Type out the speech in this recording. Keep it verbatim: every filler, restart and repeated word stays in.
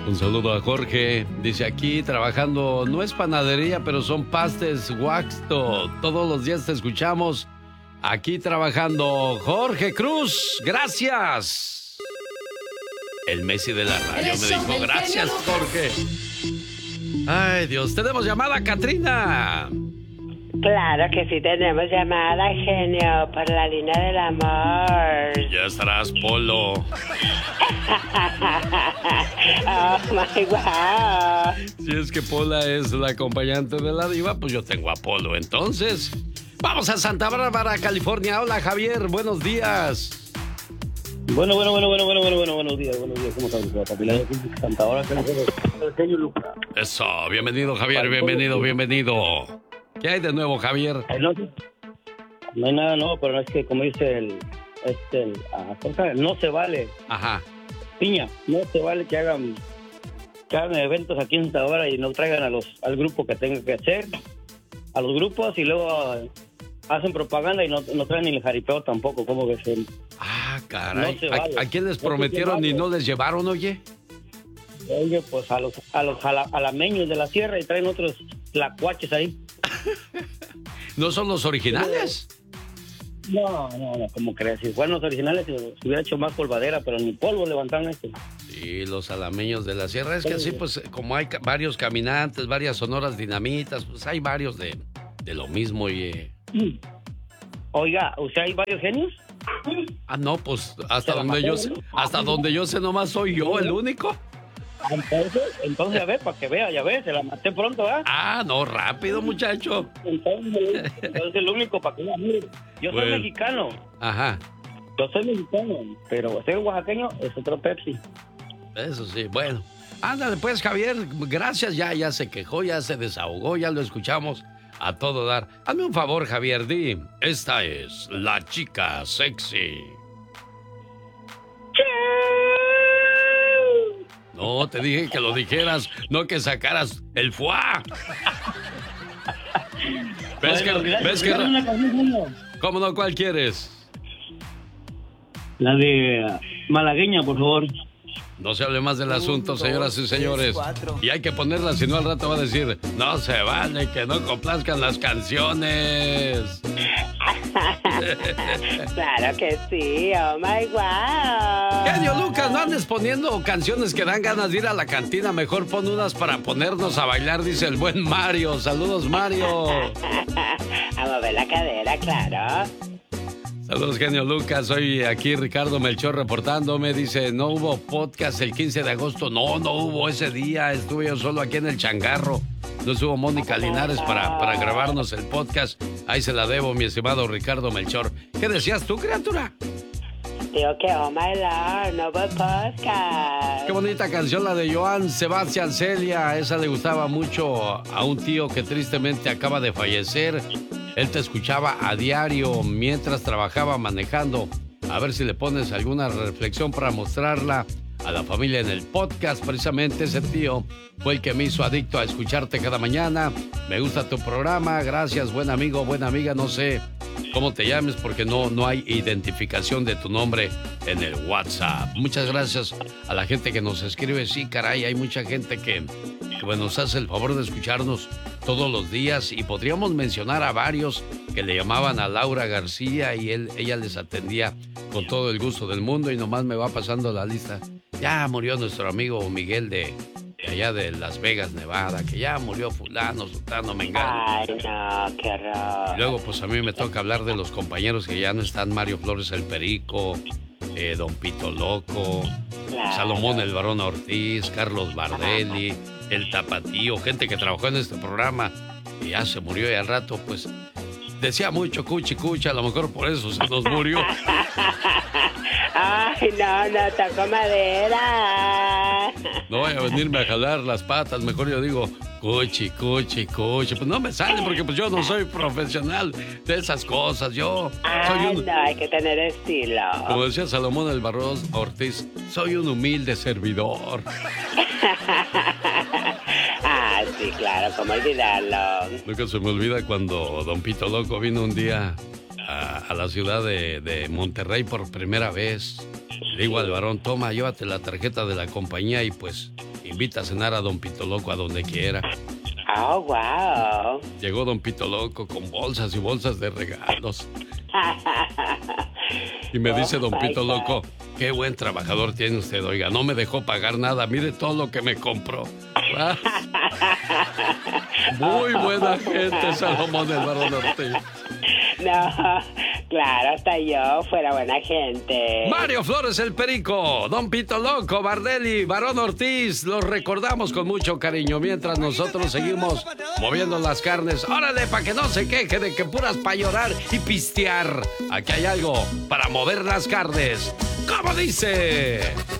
Un saludo a Jorge. Dice aquí trabajando, no es panadería, pero son pastes Waxto. Todos los días te escuchamos aquí trabajando. Jorge Cruz, gracias. El Messi de la radio me dijo, gracias, Jorge. Ay, Dios, tenemos llamada, Katrina. Claro que sí tenemos llamada, genio, por la línea del amor. Ya estarás, Polo. Oh, my wow. Si es que Pola es la acompañante de la diva, pues yo tengo a Polo. Entonces, vamos a Santa Bárbara, California. Hola, Javier, buenos días. Bueno, bueno, bueno, bueno, bueno, bueno, bueno, buenos días, buenos días. ¿Cómo estás, Capilán? Santa Bárbara, Lucas. Eso, bienvenido, Javier, bienvenido, bienvenido. ¿Qué hay de nuevo, Javier? No, no hay nada nuevo, pero no es que, como dice el, este, el, ah, no se vale. Ajá. Piña, no se vale que hagan, que hagan eventos aquí en Santa Bárbara y no traigan a los, al grupo que tengan que hacer, a los grupos, y luego uh, hacen propaganda y no, no traen ni el jaripeo tampoco, como que se... Ah, caray. No vale. ¿A, ¿A quién les prometieron y no les llevaron, oye? Oye, pues a los, a los jala, alameños de la sierra y traen otros tlacuaches ahí. ¿No son los originales? No, no, no, como crees. Si fueran los originales, se hubiera hecho más polvadera, pero ni polvo levantaron esto. Sí, los alameños de la sierra. Es que así, pues, como hay ca- varios caminantes, varias sonoras dinamitas, pues hay varios de, de lo mismo. Y, Mm. Oiga, ¿o sea, hay varios genios? ah, no, pues, hasta Se la donde mató, yo sé, ¿no? hasta donde yo sé, nomás soy yo el único. Entonces, entonces a ver, para que vea, ya ves, se la maté pronto, ¿verdad? Ah, no, rápido, muchacho. Entonces, entonces el único para que vea, mire, yo soy Bueno. mexicano, Ajá, yo soy mexicano, pero ser oaxaqueño es otro Pepsi. eso sí, bueno. Ándale, pues, Javier, gracias, ya, ya se quejó, ya se desahogó, ya lo escuchamos a todo dar. Hazme un favor, Javier, di, esta es la chica sexy. No, te dije que lo dijeras, no que sacaras el fuá. ¿Ves Bueno, que, gracias. ves que, Dígame una canción, genio. cómo no, cuál quieres? La de uh, malagueña, por favor. No se hable más del asunto, señoras y señores. Y hay que ponerla, si no al rato va a decir, no se vale que no complazcan las canciones. Claro que sí, oh my wow. Genio Lucas, no andes poniendo canciones que dan ganas de ir a la cantina. Mejor pon unas para ponernos a bailar, dice el buen Mario. Saludos, Mario. A mover la cadera, claro. Saludos, genio Lucas. Soy aquí Ricardo Melchor reportándome. Dice, no hubo podcast el quince de agosto. No, no hubo ese día. Estuve yo solo aquí en el changarro. No estuvo Mónica Linares para, para grabarnos el podcast. Ahí se la debo, mi estimado Ricardo Melchor. ¿Qué decías tú, criatura? Digo que, oh my lord, no hubo podcast. Qué bonita canción la de Joan Sebastián Celia. Esa le gustaba mucho a un tío que tristemente acaba de fallecer. Él te escuchaba a diario mientras trabajaba manejando. A ver si le pones alguna reflexión para mostrarla a la familia en el podcast. Precisamente ese tío fue el que me hizo adicto a escucharte cada mañana. Me gusta tu programa. Gracias, buen amigo, buena amiga. No sé cómo te llames porque no, no hay identificación de tu nombre en el WhatsApp. Muchas gracias a la gente que nos escribe. Sí, caray, hay mucha gente que, que bueno, nos hace el favor de escucharnos todos los días y podríamos mencionar a varios que le llamaban a Laura García y él, ella les atendía con todo el gusto del mundo y nomás me va pasando la lista. Ya murió nuestro amigo Miguel de, de allá de Las Vegas, Nevada, que ya murió fulano, sultano, mengano. Ay, no, qué horror. Y luego pues a mí me toca hablar de los compañeros que ya no están, Mario Flores el Perico, eh, Don Pito Loco, Claro. Salomón el Barón Ortiz, Carlos Bardelli, el Tapatío, gente que trabajó en este programa y ya se murió y al rato pues decía mucho cuchi cuchi, a lo mejor por eso se nos murió. Ay, no, no, toco madera. No voy a venirme a jalar las patas, mejor yo digo cuchi, cuchi, cuchi. Pues no me sale porque pues yo no soy profesional de esas cosas. Yo soy Ay, un, no, hay que tener estilo. como decía Salomón el Barros Ortiz, soy un humilde servidor. Ah, sí, claro, cómo olvidarlo. Nunca se me olvida cuando Don Pito Loco vino un día a, a la ciudad de, de Monterrey por primera vez. Le digo al varón, toma, llévate la tarjeta de la compañía y pues invita a cenar a don Pito Loco a donde quiera. Oh, wow. Llegó don Pito Loco con bolsas y bolsas de regalos. Y me dice don Pito Loco, qué buen trabajador tiene usted, oiga, no me dejó pagar nada, mire todo lo que me compró. ¿Ah? Muy buena gente, Salomón del Barón Ortiz. No, claro, hasta yo fuera buena gente. Mario Flores el Perico, don Pito Loco, Bardelli, Barón Ortiz, los recordamos con mucho cariño mientras nosotros seguimos moviendo las carnes. Órale, para que no se queje de que puras para llorar y pistear. Aquí hay algo para mover las carnes. ¿Cómo dice?